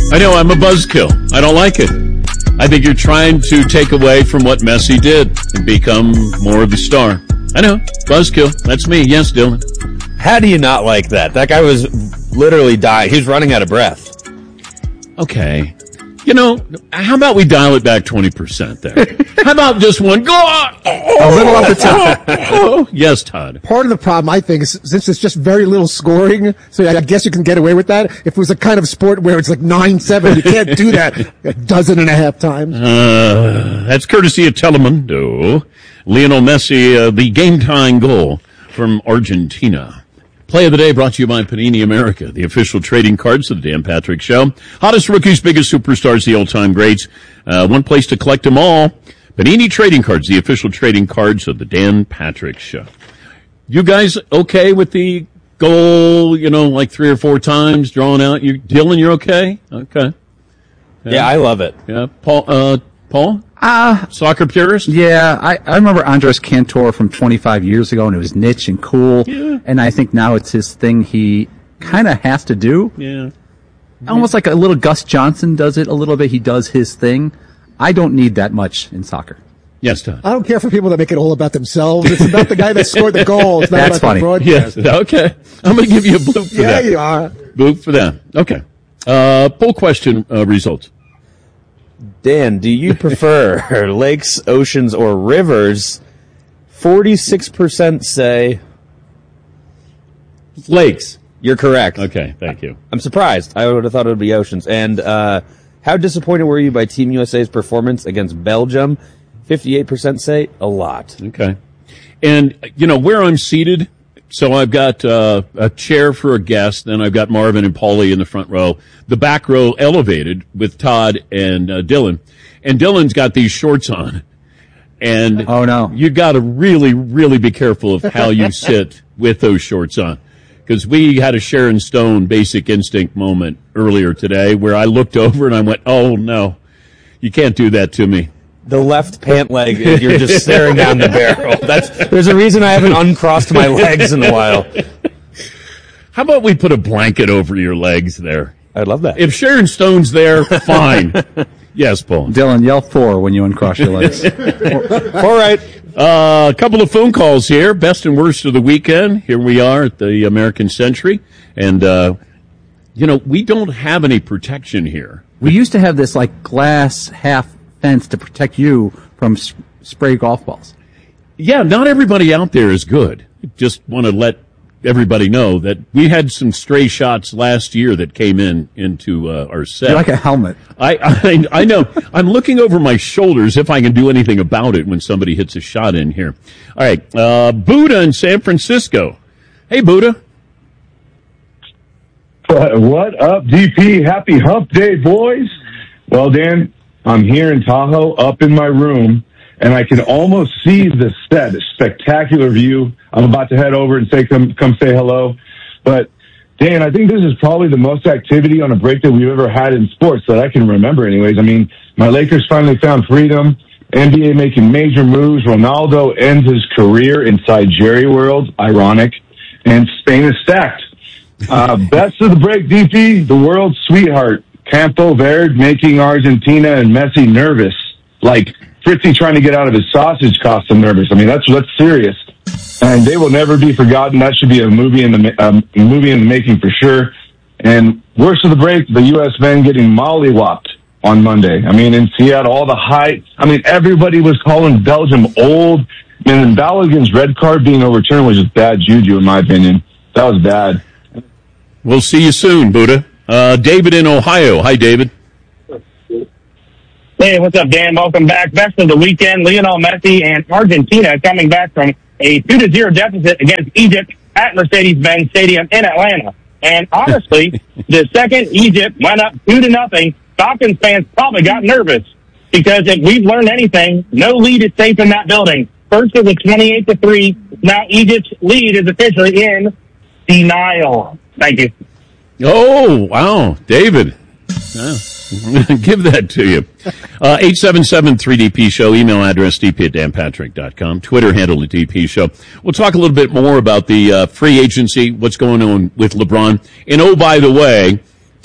I know, I'm a buzzkill. I don't like it. I think you're trying to take away from what Messi did and become more of the star. I know, buzzkill. That's me. Yes, Dylan. How do you not like that? That guy was literally dying. He was running out of breath. Okay. You know, how about we dial it back 20% there? How about just one? Go on! A little off the top. Oh, yes, Todd. Part of the problem, I think, is since it's just very little scoring, so I guess you can get away with that. If it was a kind of sport where it's like 9-7, you can't do that 12.5 times. That's courtesy of Telemundo. Lionel Messi, the game-tying goal from Argentina. Play of the day brought to you by Panini America, the official trading cards of the Dan Patrick Show. Hottest rookies, biggest superstars, the all-time greats. One place to collect them all. Panini Trading Cards, the official trading cards of the Dan Patrick Show. You guys okay with the goal, like 3 or 4 times drawn out? Dylan, you're okay? Okay. Yeah, I love it. Yeah. Paul? Soccer purist? Yeah, I remember Andres Cantor from 25 years ago, and it was niche and cool. Yeah. And I think now it's his thing he kind of has to do. Yeah. Almost like a little Gus Johnson does it a little bit. He does his thing. I don't need that much in soccer. Yes, Todd. I don't care for people that make it all about themselves. It's about the guy that scored the goal. It's not That's about funny. the broadcast. Yes, okay. I'm going to give you a bloop for that. Yeah, you are. Bloop for that. Okay. Poll question results. Dan, do you prefer lakes, oceans, or rivers? 46% say Lakes. you're correct. Okay, thank you. I'm surprised. I would have thought it would be oceans. And how disappointed were you by Team USA's performance against Belgium? 58% say a lot. Okay. And, where I'm seated, so I've got a chair for a guest, then I've got Marvin and Paulie in the front row. The back row elevated with Todd and Dylan. And Dylan's got these shorts on. And Oh, no. You got to really, really be careful of how you sit with those shorts on. Because we had a Sharon Stone Basic Instinct moment earlier today where I looked over and I went, oh, no, you can't do that to me. The left pant leg, you're just staring down the barrel. There's a reason I haven't uncrossed my legs in a while. How about we put a blanket over your legs there? I'd love that. If Sharon Stone's there, fine. Yes, Paul. Dylan, yell 4 when you uncross your legs. All right. A couple of phone calls here. Best and worst of the weekend. Here we are at the American Century. And, we don't have any protection here. We used to have this glass half fence to protect you from spray golf balls. Yeah, not everybody out there is good. Just want to let everybody know that we had some stray shots last year that came into our set. You're like a helmet. I know. I'm looking over my shoulders if I can do anything about it when somebody hits a shot in here. All right, Buddha in San Francisco. Hey, Buddha. What up, DP? Happy Hump Day, boys. Well, Dan, I'm here in Tahoe, up in my room, and I can almost see the set. A spectacular view. I'm about to head over and come say hello. But, Dan, I think this is probably the most activity on a break that we've ever had in sports that I can remember anyways. I mean, my Lakers finally found freedom. NBA making major moves. Ronaldo ends his career inside Jerry World. Ironic. And Spain is stacked. Best of the break, DP, the world's sweetheart. Campo Verde making Argentina and Messi nervous. Like Fritzy trying to get out of his sausage cost him nervous. I mean, that's serious. And they will never be forgotten. That should be a movie in the making for sure. And worst of the break, the U.S. men getting mollywopped on Monday. I mean, in Seattle, all the hype. I mean, everybody was calling Belgium old. And then Balogun's red card being overturned was just bad juju, in my opinion. That was bad. We'll see you soon, Buddha. David in Ohio. Hi, David. Hey, what's up, Dan? Welcome back. Best of the weekend. Lionel Messi and Argentina coming back from a 2-0 deficit against Egypt at Mercedes-Benz Stadium in Atlanta. And honestly, the second Egypt went up 2-0, Falcons fans probably got nervous because if we've learned anything, no lead is safe in that building. First it was 28-3. Now Egypt's lead is officially in denial. Thank you. Oh, wow. David. Give that to you. 877-3DP Show. Email address dp@danpatrick.com. Twitter handle at DP Show. We'll talk a little bit more about the free agency, what's going on with LeBron. And oh, by the way,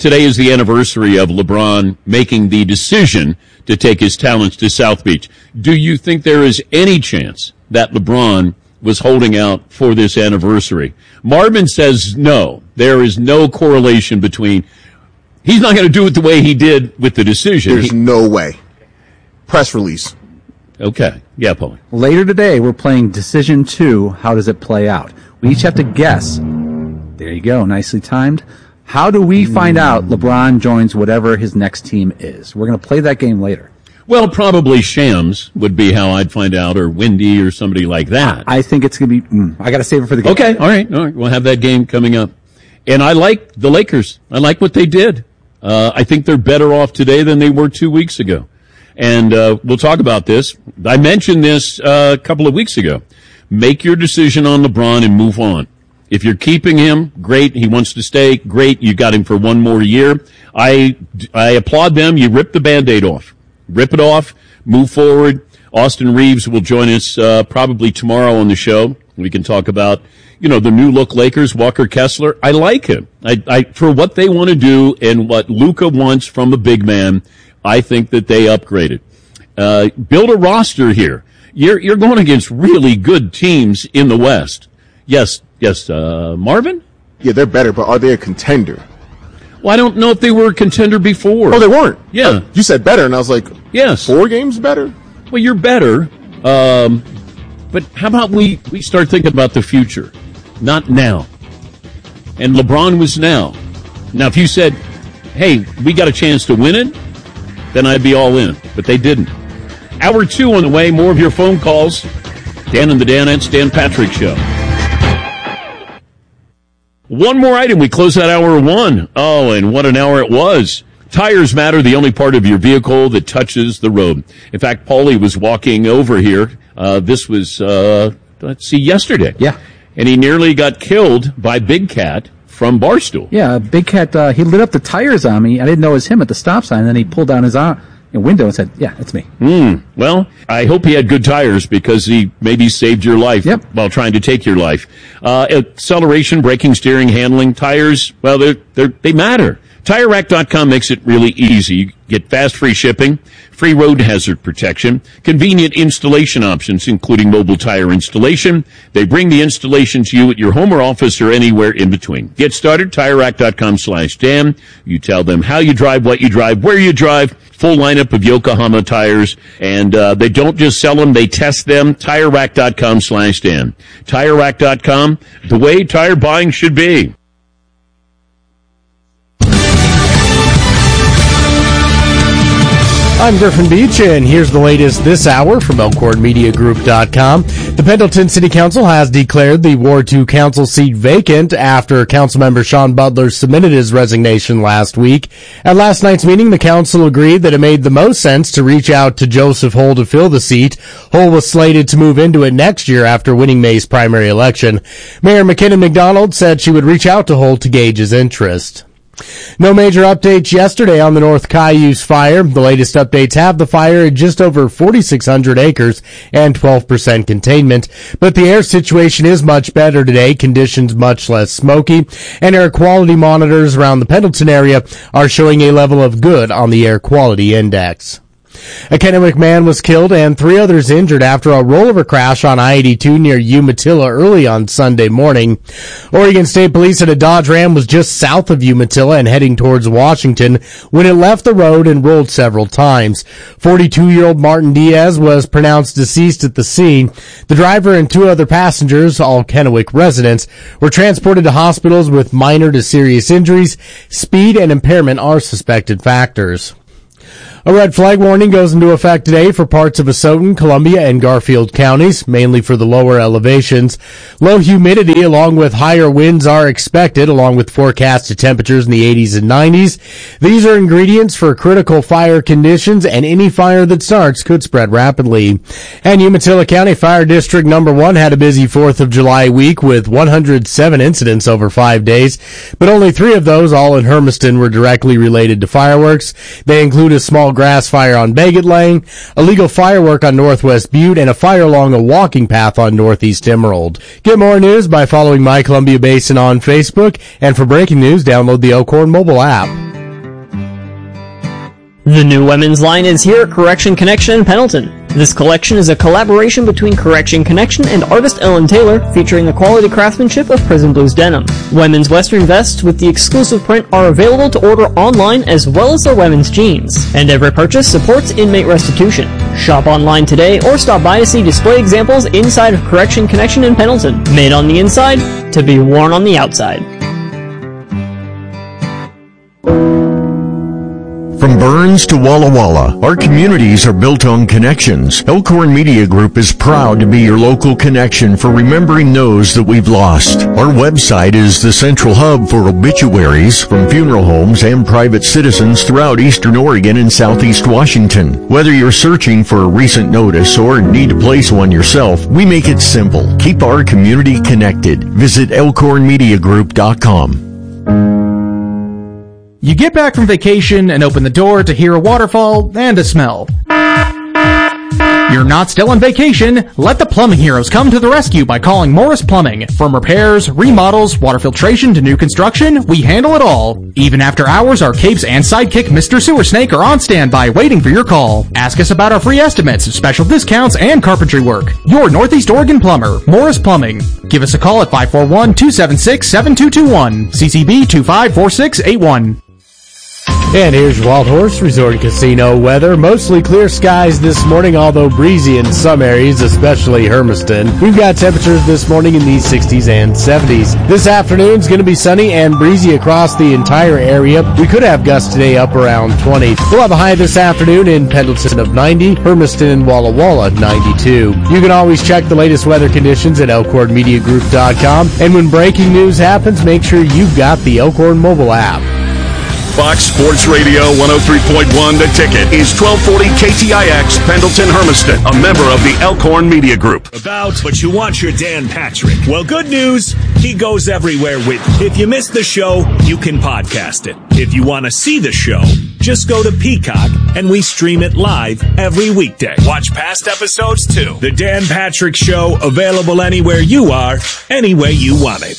today is the anniversary of LeBron making the decision to take his talents to South Beach. Do you think there is any chance that LeBron was holding out for this anniversary? Marvin says no. There is no correlation between. He's not going to do it the way he did with the decision. There's no way. Press release. Okay. Yeah, Paul. Later today, we're playing Decision 2. How does it play out? We each have to guess. There you go. Nicely timed. How do we find out LeBron joins whatever his next team is? We're going to play that game later. Well, probably Shams would be how I'd find out, or Wendy, or somebody like that. I think it's going to be. I got to save it for the game. Okay. All right. We'll have that game coming up. And I like the Lakers. I like what they did. I think they're better off today than they were 2 weeks ago. And we'll talk about this. I mentioned this a couple of weeks ago. Make your decision on LeBron and move on. If you're keeping him, great. He wants to stay, great. You got him for one more year. I applaud them. You rip the Band-Aid off. Rip it off. Move forward. Austin Reeves will join us probably tomorrow on the show. We can talk about, the new look Lakers, Walker Kessler. I like him. I for what they want to do and what Luka wants from a big man, I think that they upgraded. Build a roster here. You're going against really good teams in the West. Yes, Marvin? Yeah, they're better, but are they a contender? Well, I don't know if they were a contender before. Oh, they weren't? Yeah. You said better, and I was like, yes. 4 games better? Well, you're better. But how about we start thinking about the future? Not now. And LeBron was now. Now, if you said, hey, we got a chance to win it, then I'd be all in. But they didn't. Hour 2 on the way. More of your phone calls. Dan and the Danettes, Dan Patrick Show. One more item. We close out hour 1. Oh, and what an hour it was. Tires matter, the only part of your vehicle that touches the road. In fact, Paulie was walking over here. This was, yesterday. Yeah. And he nearly got killed by Big Cat from Barstool. Yeah, Big Cat, he lit up the tires on me. I didn't know it was him at the stop sign. And then he pulled down his window and said, yeah, it's me. Well, I hope he had good tires because he maybe saved your life while trying to take your life. Acceleration, braking, steering, handling, tires, well, they matter. TireRack.com makes it really easy. You get fast free shipping, free road hazard protection, convenient installation options, including mobile tire installation. They bring the installation to you at your home or office or anywhere in between. Get started, TireRack.com/Dan. You tell them how you drive, what you drive, where you drive, full lineup of Yokohama tires. And they don't just sell them, they test them. TireRack.com/Dan. TireRack.com, the way tire buying should be. I'm Griffin Beach, and here's the latest this hour from ElkhornMediaGroup.com. The Pendleton City Council has declared the Ward 2 council seat vacant after Councilmember Sean Butler submitted his resignation last week. At last night's meeting, the council agreed that it made the most sense to reach out to Joseph Hull to fill the seat. Hull was slated to move into it next year after winning May's primary election. Mayor McKinnon McDonald said she would reach out to Hull to gauge his interest. No major updates yesterday on the North Cayuse fire. The latest updates have the fire at just over 4,600 acres and 12% containment. But the air situation is much better today, conditions much less smoky, and air quality monitors around the Pendleton area are showing a level of good on the air quality index. A Kennewick man was killed and 3 others injured after a rollover crash on I-82 near Umatilla early on Sunday morning. Oregon State Police said a Dodge Ram was just south of Umatilla and heading towards Washington when it left the road and rolled several times. 42-year-old Martin Diaz was pronounced deceased at the scene. The driver and 2 other passengers, all Kennewick residents, were transported to hospitals with minor to serious injuries. Speed and impairment are suspected factors. A red flag warning goes into effect today for parts of Asotin, Columbia, and Garfield counties, mainly for the lower elevations. Low humidity along with higher winds are expected, along with forecasted temperatures in the 80s and 90s. These are ingredients for critical fire conditions, and any fire that starts could spread rapidly. And Umatilla County Fire District No. 1 had a busy 4th of July week with 107 incidents over 5 days, but only 3 of those, all in Hermiston, were directly related to fireworks. They include a small grass fire on Bagot Lane, illegal firework on Northwest Butte, and a fire along a walking path on Northeast Emerald. Get more news by following My Columbia Basin on Facebook, and for breaking news, download the Elkhorn mobile app. The new women's line is here at Correction Connection in Pendleton. This collection is a collaboration between Correction Connection and artist Ellen Taylor, featuring the quality craftsmanship of Prison Blues denim. Women's western vests with the exclusive print are available to order online, as well as their women's jeans. And every purchase supports inmate restitution. Shop online today or stop by to see display examples inside of Correction Connection in Pendleton. Made on the inside to be worn on the outside. From Burns to Walla Walla, our communities are built on connections. Elkhorn Media Group is proud to be your local connection for remembering those that we've lost. Our website is the central hub for obituaries from funeral homes and private citizens throughout eastern Oregon and southeast Washington. Whether you're searching for a recent notice or need to place one yourself, we make it simple. Keep our community connected. Visit elkhornmediagroup.com. You get back from vacation and open the door to hear a waterfall and a smell. You're not still on vacation. Let the plumbing heroes come to the rescue by calling Morris Plumbing. From repairs, remodels, water filtration to new construction, we handle it all. Even after hours, our capes and sidekick Mr. Sewer Snake are on standby waiting for your call. Ask us about our free estimates, special discounts, and carpentry work. Your Northeast Oregon plumber, Morris Plumbing. Give us a call at 541-276-7221. CCB 254681. And here's your Wild Horse Resort and Casino weather. Mostly clear skies this morning, although breezy in some areas, especially Hermiston. We've got temperatures this morning in the 60s and 70s. This afternoon's going to be sunny and breezy across the entire area. We could have gusts today up around 20. We'll have a high this afternoon in Pendleton of 90, Hermiston and Walla Walla 92. You can always check the latest weather conditions at ElkhornMediaGroup.com. And when breaking news happens, make sure you've got the Elkhorn mobile app. Fox Sports Radio 103.1 The Ticket is 1240 KTIX Pendleton Hermiston, a member of the Elkhorn Media Group. But you want your Dan Patrick. Well, good news, he goes everywhere with you. If you missed the show, you can podcast it. If you want to see the show, just go to Peacock and we stream it live every weekday. Watch past episodes too. The Dan Patrick Show, available anywhere you are, any way you want it.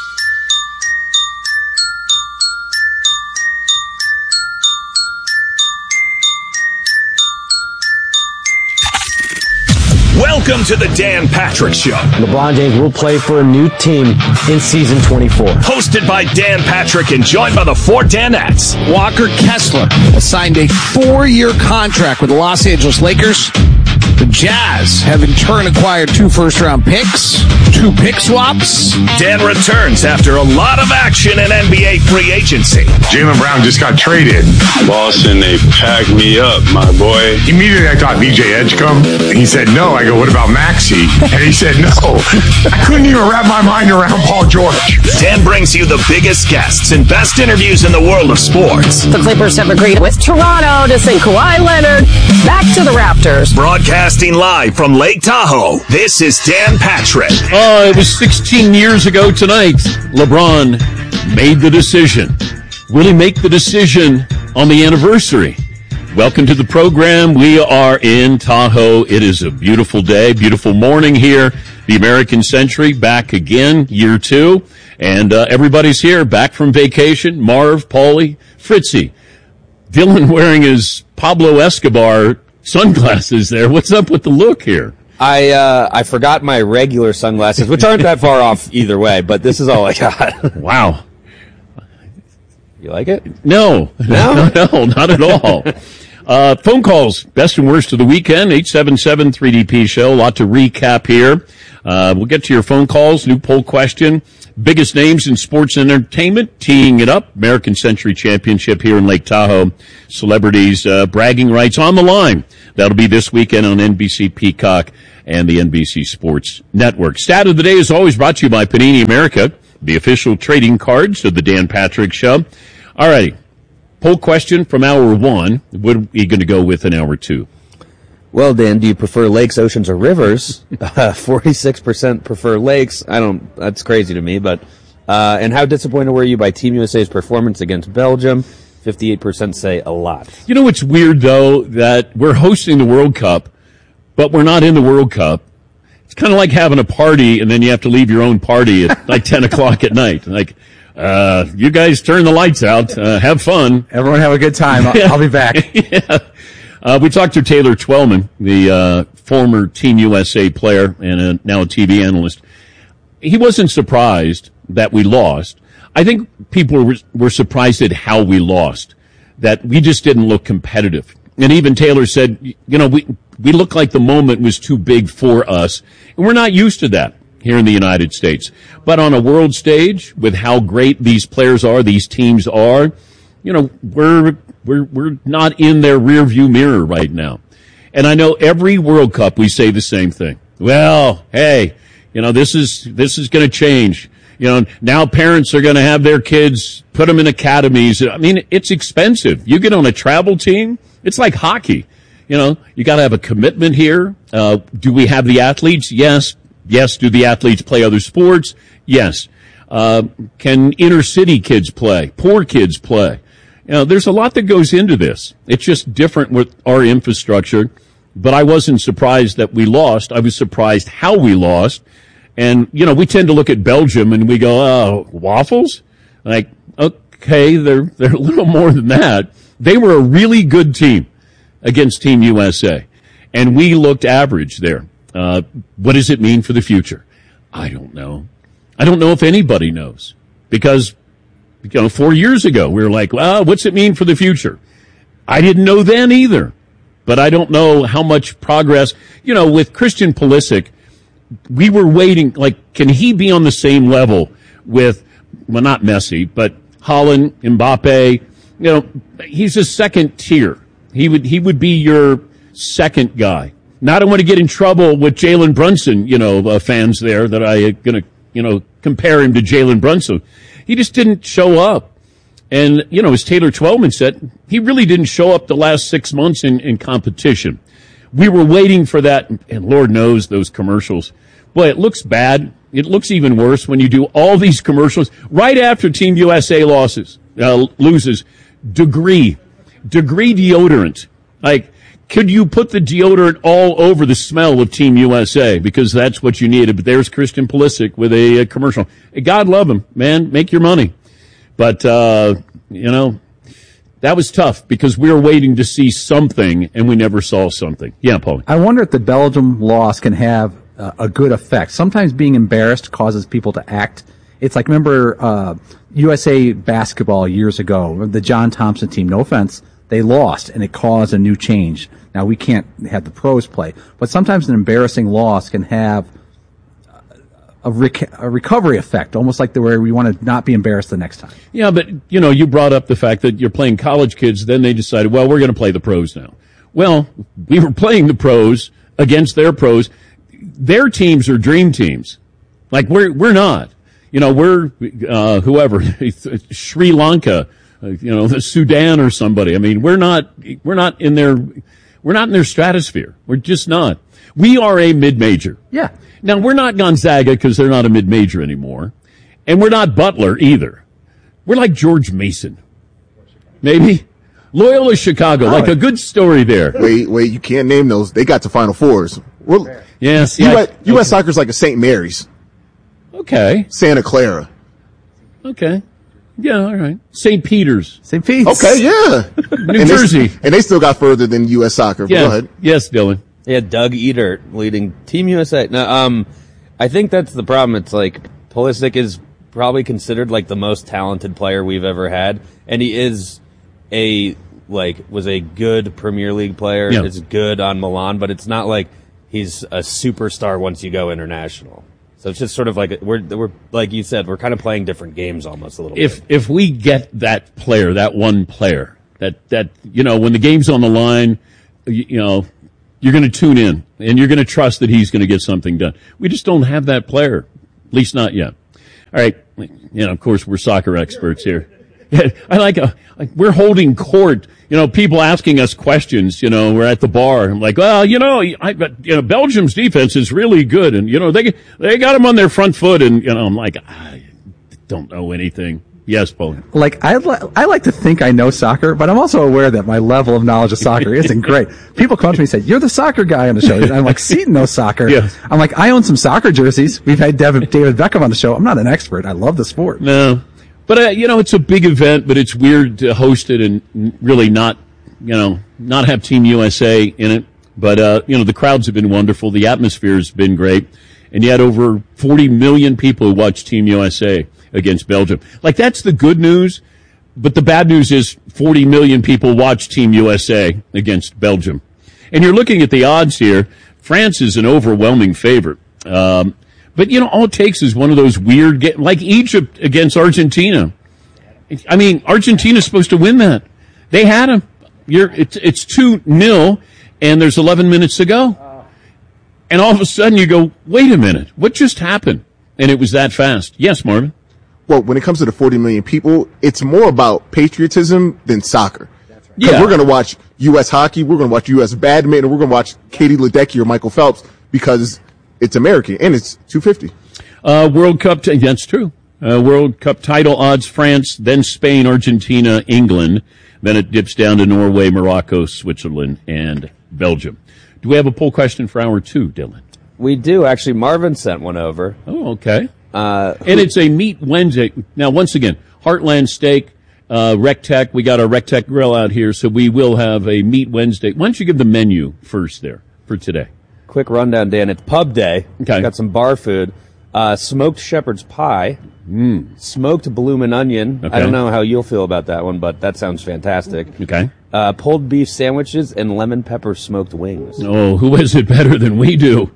Welcome to the Dan Patrick Show. LeBron James will play for a new team in season 24. Hosted by Dan Patrick and joined by the four Danettes. Walker Kessler signed a 4-year contract with the Los Angeles Lakers. The Jazz have in turn acquired 2 first-round picks, 2 pick swaps. Dan returns after a lot of action in NBA free agency. Jaylen Brown just got traded. Boston, they packed me up, my boy. Immediately I thought VJ Edgecombe. He said no. I go, what about Maxey? And he said no. I couldn't even wrap my mind around Paul George. Dan brings you the biggest guests and best interviews in the world of sports. The Clippers have agreed with Toronto to send Kawhi Leonard back to the Raptors. Broadcasting live from Lake Tahoe, this is Dan Patrick. It was 16 years ago tonight. LeBron made the decision. Will he make the decision on the anniversary? Welcome to the program. We are in Tahoe. It is a beautiful day, beautiful morning here. The American Century back again, year 2. And everybody's here, back from vacation. Marv, Paulie, Fritzy. Dylan wearing his Pablo Escobar sunglasses there. What's up with the look here? I forgot my regular sunglasses, which aren't that far off either way, but this is all I got. Wow. You like it? No, not at all. Phone calls, best and worst of the weekend, 877-3DP-SHOW. A lot to recap here. We'll get to your phone calls. New poll question. Biggest names in sports and entertainment, teeing it up. American Century Championship here in Lake Tahoe. Celebrities, bragging rights on the line. That'll be this weekend on NBC Peacock and the NBC Sports Network. Stat of the day is always brought to you by Panini America, the official trading cards of the Dan Patrick Show. All righty. Poll question from hour 1. What are we going to go with in hour 2? Well, Dan, do you prefer lakes, oceans, or rivers? 46% prefer lakes. That's crazy to me, but, and how disappointed were you by Team USA's performance against Belgium? 58% say a lot. You know what's weird, though, that we're hosting the World Cup, but we're not in the World Cup. It's kind of like having a party, and then you have to leave your own party at like 10 o'clock at night. Like, You guys turn the lights out. Have fun. Everyone have a good time. I'll be back. Yeah. We talked to Taylor Twellman, the former Team USA player and now a TV analyst. He wasn't surprised that we lost. I think people were surprised at how we lost, that we just didn't look competitive. And even Taylor said, we looked like the moment was too big for us. And we're not used to that here in the United States. But on a world stage, with how great these players are, these teams are, we're not in their rear view mirror right now. And I know every World Cup we say the same thing. Well, hey, this is going to change. Now parents are going to have their kids, put them in academies. I mean, it's expensive. You get on a travel team, it's like hockey. You got to have a commitment here. Do we have the athletes? Yes. Yes. Do the athletes play other sports? Yes. Can inner city kids play? Poor kids play? There's a lot that goes into this. It's just different with our infrastructure. But I wasn't surprised that we lost. I was surprised how we lost. And, we tend to look at Belgium and we go, oh, waffles? Like, okay, they're a little more than that. They were a really good team against Team USA. And we looked average there. What does it mean for the future? I don't know. I don't know if anybody knows. Because, 4 years ago, we were like, well, what's it mean for the future? I didn't know then either. But I don't know how much progress, with Christian Pulisic, we were waiting, can he be on the same level with, well, not Messi, but Haaland, Mbappe? He's a second tier. He would be your second guy. Now I don't want to get in trouble with Jalen Brunson, fans there that I going to, compare him to Jalen Brunson. He just didn't show up. And, as Taylor Twellman said, he really didn't show up the last 6 months in competition. We were waiting for that, and Lord knows those commercials. Boy, it looks bad. It looks even worse when you do all these commercials right after Team USA loses. Degree deodorant. Could you put the deodorant all over the smell of Team USA? Because that's what you needed. But there's Christian Pulisic with a commercial. God love him, man. Make your money. But, that was tough because we were waiting to see something and we never saw something. Yeah, Paul. I wonder if the Belgium loss can have a good effect. Sometimes being embarrassed causes people to act. It's like, remember, USA basketball years ago, the John Thompson team, no offense, they lost and it caused a new change. Now we can't have the pros play, but sometimes an embarrassing loss can have a recovery effect, almost like where we want to not be embarrassed the next time. Yeah, but, you brought up the fact that you're playing college kids, then they decided, well, we're going to play the pros now. Well, we were playing the pros against their pros. Their teams are dream teams. We're not. We're, whoever, Sri Lanka, the Sudan or somebody. I mean, we're not in their stratosphere. We're just not. We are a mid-major. Yeah. Now, we're not Gonzaga because they're not a mid-major anymore. And we're not Butler either. We're like George Mason. Maybe. Loyola Chicago, like a good story there. Wait, you can't name those. They got to Final Fours. Yes. U.S. Soccer's like a St. Mary's. Okay. Santa Clara. Okay. Yeah, all right. St. Peter's. St. Pete's. Okay, yeah. New Jersey. And they still got further than U.S. Soccer. Yeah. Go ahead. Yes, Dylan. Yeah, Doug Edert leading Team USA. No, I think that's the problem. It's like Pulisic is probably considered like the most talented player we've ever had, and he is was a good Premier League player. Yeah. Is good on Milan, but it's not like he's a superstar once you go international. So it's just sort of like we're like you said, we're kind of playing different games almost a little bit. If we get that player, that one player, that when the game's on the line, you're going to tune in and you're going to trust that he's going to get something done. We just don't have that player, at least not yet. All right. Of course, we're soccer experts here. Yeah, I like we're holding court. People asking us questions. We're at the bar. I'm like, well, Belgium's defense is really good, and they got them on their front foot, and I'm like, I don't know anything. Yes, Paul. I like to think I know soccer, but I'm also aware that my level of knowledge of soccer isn't great. People come to me and say, "You're the soccer guy on the show." And I'm like, "Seton knows soccer." Yes. I'm like, I own some soccer jerseys. We've had David Beckham on the show. I'm not an expert. I love the sport. No. But, it's a big event, but it's weird to host it and really not have Team USA in it. But, the crowds have been wonderful. The atmosphere has been great. And you had over 40 million people who watched Team USA against Belgium. Like, that's the good news. But the bad news is 40 million people watched Team USA against Belgium. And you're looking at the odds here. France is an overwhelming favorite. But, all it takes is one of those weird like Egypt against Argentina. I mean, Argentina's supposed to win that. They had them. It's 2-0, and there's 11 minutes to go. And all of a sudden you go, wait a minute, what just happened? And it was that fast. Yes, Marvin? Well, when it comes to the 40 million people, it's more about patriotism than soccer. Yeah. We're going to watch U.S. hockey, we're going to watch U.S. badminton, we're going to watch Katie Ledecky or Michael Phelps because it's American, and it's $250. World Cup, that's true. World Cup title odds, France, then Spain, Argentina, England. Then it dips down to Norway, Morocco, Switzerland, and Belgium. Do we have a poll question for hour 2, Dylan? We do. Actually, Marvin sent one over. Oh, okay. And it's a Meat Wednesday. Now, once again, Heartland Steak, RecTech. We got our RecTech grill out here, so we will have a Meat Wednesday. Why don't you give the menu first there for today? Quick rundown, Dan. It's pub day. Okay. Got some bar food. Smoked shepherd's pie. Smoked bloomin' onion. Okay. I don't know how you'll feel about that one, but that sounds fantastic. Okay. Pulled beef sandwiches and lemon pepper smoked wings. Oh, who is it better than we do?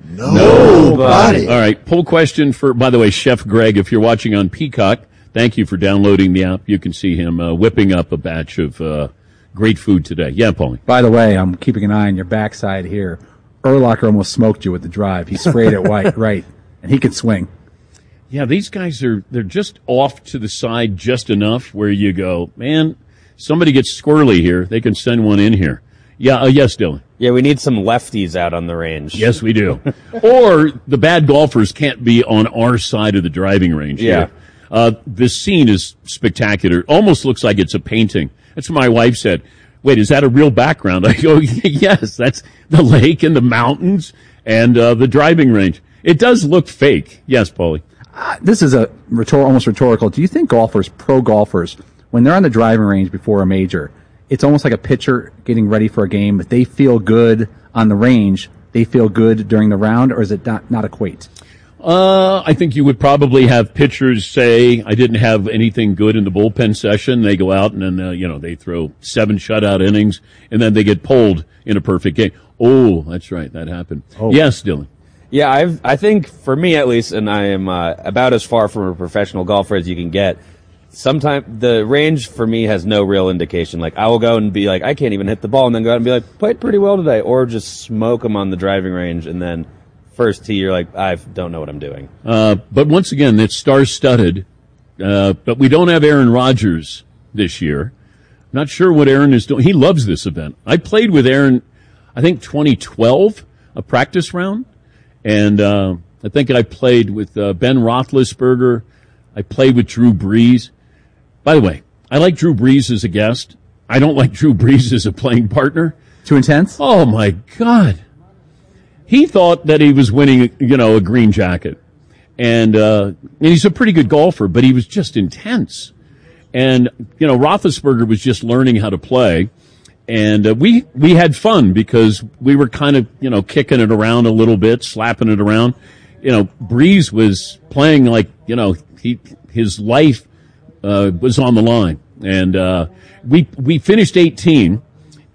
Nobody. All right. Poll question for, by the way, Chef Greg, if you're watching on Peacock, thank you for downloading the app. You can see him whipping up a batch of great food today. Yeah, Paulie. By the way, I'm keeping an eye on your backside here. Urlacher almost smoked you with the drive. He sprayed it white, right, and he can swing. Yeah, these guys they're just off to the side just enough where you go, man, somebody gets squirrely here. They can send one in here. Yeah, yes, Dylan. Yeah, we need some lefties out on the range. Yes, we do. Or the bad golfers can't be on our side of the driving range. Yeah. This scene is spectacular. Almost looks like it's a painting. That's what my wife said. Wait, is that a real background? I go, yes, that's the lake and the mountains and the driving range. It does look fake. Yes, Paulie. This is almost rhetorical. Do you think pro golfers, when they're on the driving range before a major, it's almost like a pitcher getting ready for a game, but they feel good on the range, they feel good during the round, or is it not equate? I think you would probably have pitchers say, I didn't have anything good in the bullpen session. They go out and then, they throw 7 shutout innings and then they get pulled in a perfect game. Oh, that's right. That happened. Oh. Yes, Dylan. Yeah, I think for me at least, and I am about as far from a professional golfer as you can get, sometimes the range for me has no real indication. Like, I will go and be like, I can't even hit the ball, and then go out and be like, played pretty well today, or just smoke them on the driving range, and then first tee, you're like, I don't know what I'm doing. But once again, it's star-studded, but we don't have Aaron Rodgers this year. Not sure what Aaron is doing. He loves this event. I played with Aaron, I think 2012, a practice round. And I think I played with Ben Roethlisberger. I played with Drew Brees. By the way, I like Drew Brees as a guest. I don't like Drew Brees as a playing partner. Too intense? Oh, my God. He thought that he was winning, a green jacket. And he's a pretty good golfer, but he was just intense. And, Roethlisberger was just learning how to play. And we had fun because we were kind of, kicking it around a little bit, slapping it around. Breeze was playing like, his life was on the line. And we finished 18,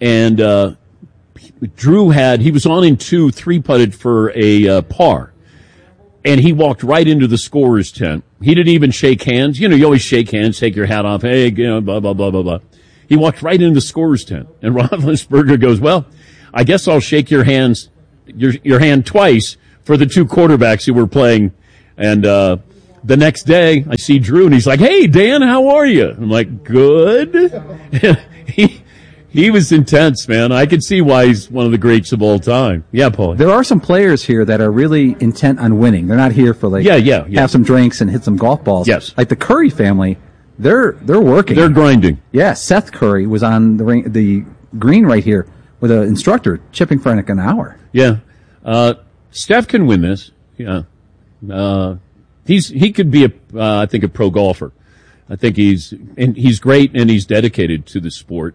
and Drew he was on in 2, 3-putted for a par. And he walked right into the scorer's tent. He didn't even shake hands. You always shake hands, take your hat off. Hey, blah, blah, blah, blah, blah. He walked right into the scorer's tent. And Roethlisberger goes, well, I guess I'll shake your hand twice for the 2 quarterbacks who were playing. And the next day, I see Drew, and he's like, hey, Dan, how are you? I'm like, good. He was intense, man. I could see why he's one of the greats of all time. Yeah, Paul. There are some players here that are really intent on winning. They're not here for have some drinks and hit some golf balls. Yes. Like the Curry family, they're working. They're grinding. Yeah, Seth Curry was on the green right here with an instructor chipping for like an hour. Yeah. Steph can win this. Yeah. He could be I think a pro golfer. I think he's great and he's dedicated to the sport.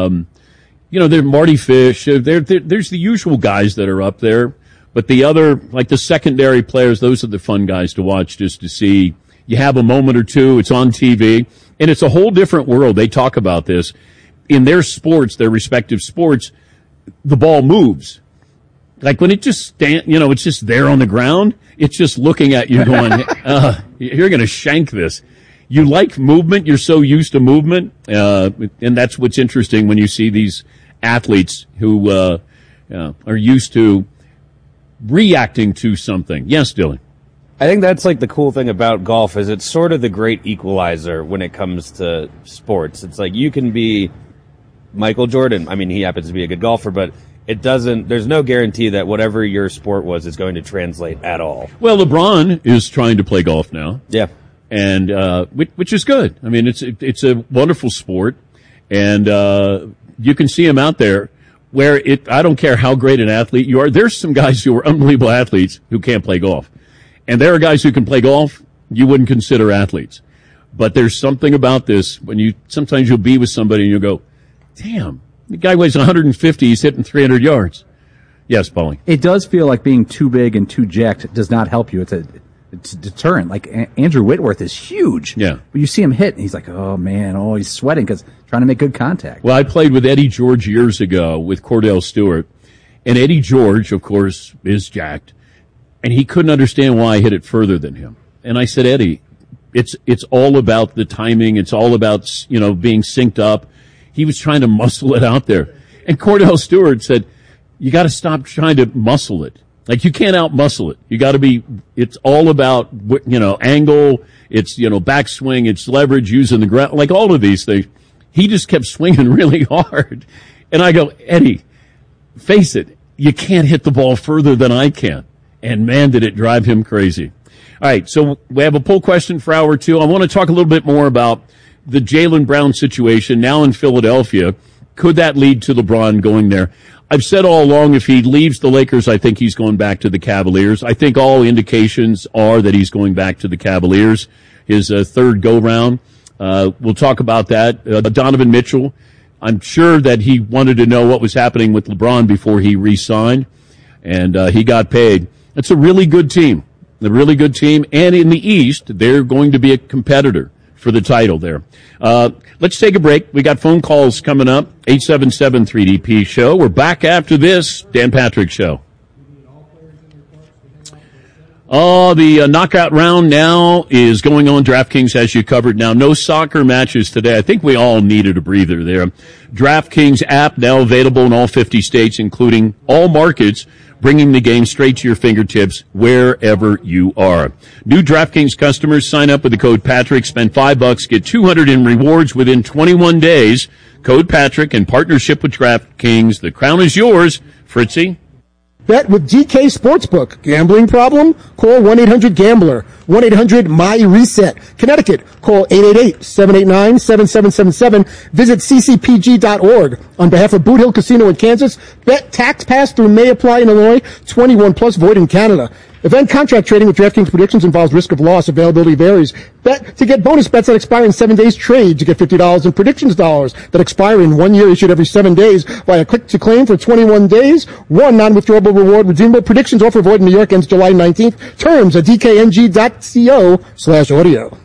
There's Marty Fish. There's the usual guys that are up there, but the other, like the secondary players, those are the fun guys to watch just to see. You have a moment or two. It's on TV, and it's a whole different world. They talk about this in their sports, their respective sports. The ball moves. Like when it just it's just there on the ground. It's just looking at you going, you're going to shank this. You like movement. You're so used to movement. And that's what's interesting when you see these athletes who are used to reacting to something. Yes, Dylan. I think that's like the cool thing about golf is it's sort of the great equalizer when it comes to sports. It's like you can be Michael Jordan. I mean, he happens to be a good golfer, but there's no guarantee that whatever your sport was is going to translate at all. Well, LeBron is trying to play golf now. Yeah. And, which is good. I mean, it's a wonderful sport. And, you can see him out there where I don't care how great an athlete you are. There's some guys who are unbelievable athletes who can't play golf. And there are guys who can play golf you wouldn't consider athletes. But there's something about this when sometimes you'll be with somebody and you'll go, damn, the guy weighs 150, he's hitting 300 yards. Yes, Paulie. It does feel like being too big and too jacked does not help you. It's a deterrent. Like Andrew Whitworth is huge. Yeah. But you see him hit and he's like, oh man, he's sweating because trying to make good contact. Well, I played with Eddie George years ago with Cordell Stewart. And Eddie George, of course, is jacked. And he couldn't understand why I hit it further than him. And I said, Eddie, it's all about the timing. It's all about, being synced up. He was trying to muscle it out there. And Cordell Stewart said, you got to stop trying to muscle it. Like, you can't out-muscle it. You got to it's all about, angle. It's, backswing. It's leverage, using the ground, like all of these things. He just kept swinging really hard. And I go, Eddie, face it, you can't hit the ball further than I can. And man, did it drive him crazy. All right, so we have a poll question for hour 2. I want to talk a little bit more about the Jaylen Brown situation now in Philadelphia. Could that lead to LeBron going there? I've said all along, if he leaves the Lakers, I think he's going back to the Cavaliers. I think all indications are that he's going back to the Cavaliers, his third go-round. We'll talk about that. Donovan Mitchell, I'm sure that he wanted to know what was happening with LeBron before he re-signed, and he got paid. It's a really good team, and in the East, they're going to be a competitor for the title there. Let's take a break. We got phone calls coming up, 877-3DP Show. We're back after this Dan Patrick Show. The knockout round now is going on. DraftKings has you covered now. No soccer matches today. I think we all needed a breather there. DraftKings app now available in all 50 states, including all markets, bringing the game straight to your fingertips wherever you are. New DraftKings customers sign up with the code Patrick, spend $5, get $200 in rewards within 21 days. Code Patrick in partnership with DraftKings. The crown is yours. Fritzy? Bet with GK Sportsbook. Gambling problem? Call 1-800-GAMBLER. 1-800-MY-RESET. Connecticut. Call 888-789-7777. Visit ccpg.org. On behalf of Boot Hill Casino in Kansas, bet tax pass through may apply in Illinois. 21 plus void in Canada. Event contract trading with DraftKings predictions involves risk of loss. Availability varies. Bet to get bonus bets that expire in 7 days. Trade to get $50 in predictions dollars that expire in 1 year, issued every 7 days via click to claim for 21 days. One non-withdrawable reward redeemable. Predictions offer void in New York ends July 19th. Terms at dkng.co/audio.